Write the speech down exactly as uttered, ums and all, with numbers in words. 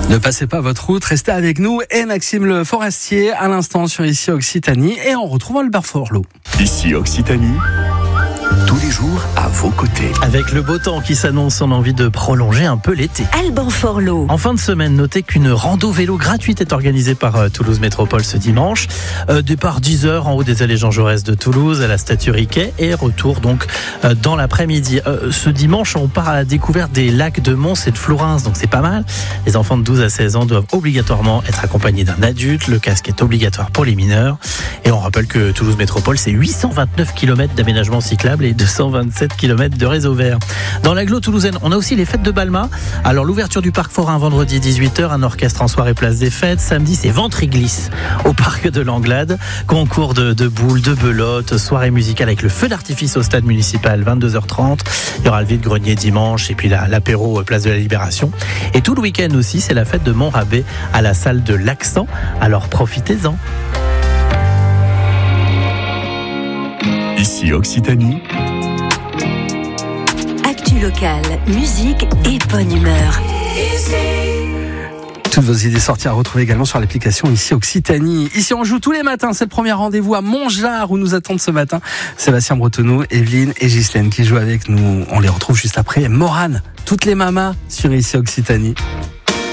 Ne passez pas votre route, restez avec nous et Maxime Le Forestier à l'instant sur Ici Occitanie et en retrouvant Albert Forlot. Ici Occitanie, tous les jours à vos côtés. Avec le beau temps qui s'annonce, on a envie de prolonger un peu l'été. Alban Forlot. En fin de semaine, notez qu'une rando vélo gratuite est organisée par euh, Toulouse Métropole ce dimanche. Euh, départ dix heures en haut des allées Jean Jaurès de Toulouse à la statue Riquet et retour donc euh, dans l'après-midi. Euh, ce dimanche, on part à la découverte des lacs de Mons et de Flourens, donc c'est pas mal. Les enfants de douze à seize ans doivent obligatoirement être accompagnés d'un adulte. Le casque est obligatoire pour les mineurs. Et on rappelle que Toulouse Métropole, c'est huit cent vingt-neuf kilomètres d'aménagement cyclable et deux cent vingt-sept kilomètres de réseau vert. Dans l'agglo toulousaine, on a aussi les fêtes de Balma. Alors l'ouverture du parc forain vendredi dix-huit heures, un orchestre en soirée place des fêtes. Samedi, c'est Ventriglisse au parc de l'Anglade. Concours de, de boules, de belote, soirée musicale avec le feu d'artifice au stade municipal, vingt-deux heures trente. Il y aura le vide-grenier dimanche et puis la, l'apéro place de la Libération. Et tout le week-end aussi, c'est la fête de Montrabé à la salle de l'Accent. Alors profitez-en. Ici Occitanie. Actu locale, musique et bonne humeur. Toutes vos idées sorties à retrouver également sur l'application Ici Occitanie. Ici on joue tous les matins, c'est le premier rendez-vous à Montgeard où nous attendent ce matin Sébastien Bretonneau, Evelyne et Ghislaine qui jouent avec nous. On les retrouve juste après Morane, toutes les mamas sur Ici Occitanie.